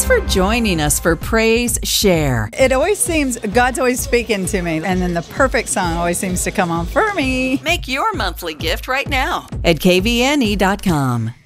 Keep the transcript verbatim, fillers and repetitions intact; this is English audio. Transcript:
for joining us for Praise Share. It always seems, God's always speaking to me, and then the perfect song always seems to come on for me. Make your monthly gift right now at K V N E dot com.